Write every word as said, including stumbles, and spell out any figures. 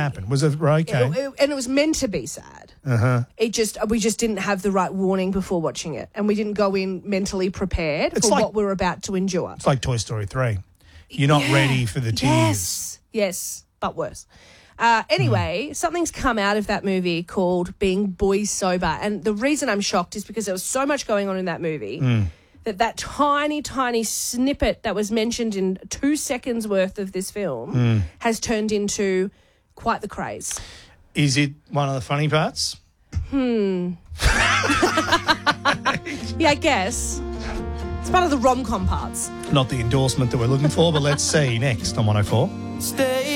happened? Was it right? Okay. It- it- and it was meant to be sad. Uh-huh. It just we just didn't have the right warning before watching it, and we didn't go in mentally prepared It's for like- what we were about to endure. It's like Toy Story three. You're not Yeah. ready for the tears. Yes, yes, but worse. Uh, anyway, Hmm. something's come out of that movie called Being Boys Sober, and the reason I'm shocked is because there was so much going on in that movie Hmm. that that tiny, tiny snippet that was mentioned in two seconds worth of this film Hmm. has turned into quite the craze. Is it one of the funny parts? Yeah, I guess. It's part of the rom-com parts. Not the endorsement that we're looking for, but let's see next on one oh four. Stay